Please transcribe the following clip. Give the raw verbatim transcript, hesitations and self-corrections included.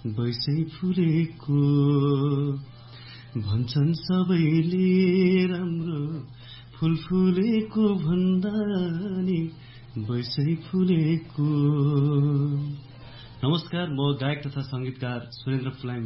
बैसै फुलेको भन्छन् सबैले राम्रो फूल फुलेको भन्दा नि बैसै फुलेको। नमस्कार, म गायक तथा संगीतकार सुरेन्द्र फुलाइ